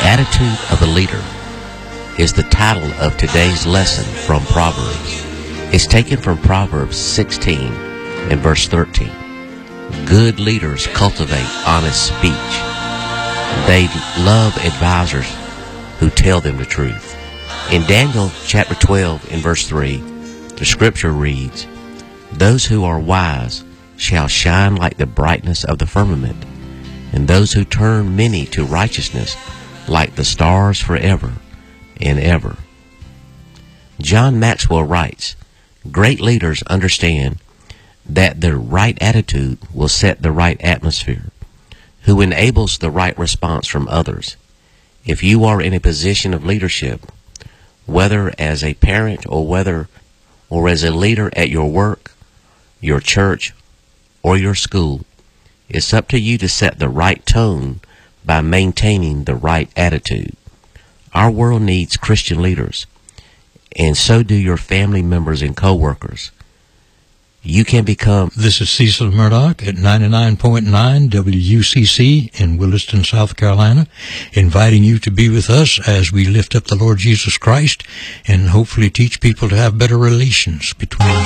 Attitude of a Leader is the title of today's lesson from Proverbs. It's taken from Proverbs 16 and verse 13. Good leaders cultivate honest speech. They love advisors who tell them the truth. In Daniel chapter 12 and verse 3, the scripture reads, "Those who are wise shall shine like the brightness of the firmament, and those who turn many to righteousness like the stars forever and ever." John Maxwell writes, "Great leaders understand that the right attitude will set the right atmosphere, who enables the right response from others. If you are in a position of leadership, whether as a parent or as a leader at your work, your church, or your school, it's up to you to set the right tone by maintaining the right attitude. Our world needs Christian leaders, and so do your family members and co-workers. You can become..." This is Cecil Murdoch at 99.9 WUCC in Williston, South Carolina, inviting you to be with us as we lift up the Lord Jesus Christ and hopefully teach people to have better relations between